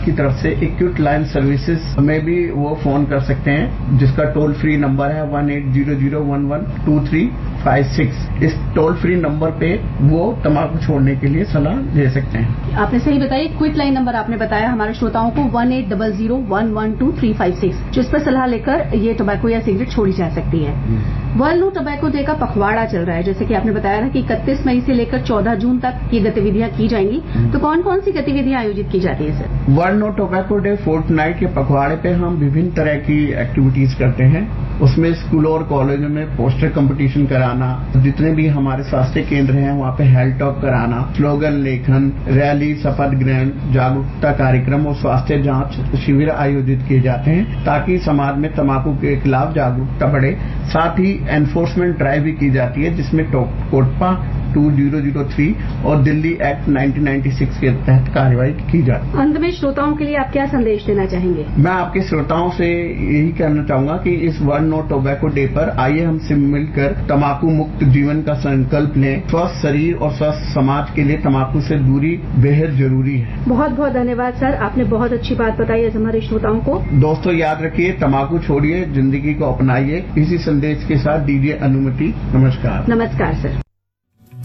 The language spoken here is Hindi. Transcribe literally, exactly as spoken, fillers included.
की तरफ से एक्यूट लाइन सर्विसेज में भी वो फोन कर सकते हैं, जिसका टोल फ्री नंबर है one eight zero zero one one two three five six. इस टोल फ्री नंबर पे वो तम्बाकू छोड़ने के लिए सलाह ले सकते हैं। आपने सही बताया, क्विक लाइन नंबर आपने बताया हमारे श्रोताओं को one eight double zero one one two three five six, जिस पर सलाह लेकर ये टोबैको या सिगरेट छोड़ी जा सकती है। वर्ल्ड नो टोबैको डे का पखवाड़ा चल रहा है, जैसे कि आपने बताया था कि इकतीस मई से लेकर चौदह जून तक ये गतिविधियां की जाएंगी, तो कौन कौन सी गतिविधियां आयोजित की जाती है sir? World no tobacco day Fortnite के पखवाड़े पे हम विभिन्न तरह की एक्टिविटीज करते हैं। उसमें स्कूलों और कॉलेजों में पोस्टर कंपटीशन कराना, जितने भी हमारे स्वास्थ्य केंद्र हैं वहाँ पे हेल्थ टॉक कराना, स्लोगन लेखन, रैली, शपथ ग्रहण, जागरूकता कार्यक्रम और स्वास्थ्य जांच शिविर आयोजित किए जाते हैं, ताकि समाज में तम्बाकू के खिलाफ जागरूकता बढ़े। साथ ही एनफोर्समेंट ड्राइव भी की जाती है, जिसमें COTPA to zero zero three और Delhi act nineteen ninety six के तहत कार्रवाई की जाती है। अंत में श्रोताओं के लिए आप क्या संदेश देना चाहेंगे? मैं आपके श्रोताओं से यही कहना चाहूंगा कि इस वर्ल्ड नो टोबैको डे पर आइए हमसे मिलकर तम्बाकू मुक्त जीवन का संकल्प लें। स्वस्थ शरीर और स्वस्थ समाज के लिए तम्बाकू से दूरी बेहद जरूरी है। बहुत बहुत धन्यवाद सर, आपने बहुत अच्छी बात बताई है हमारे श्रोताओं को। दोस्तों याद रखिए, तम्बाकू छोड़िए, जिंदगी को अपनाइए। इसी संदेश के साथ दीजिए अनुमति। नमस्कार। नमस्कार सर।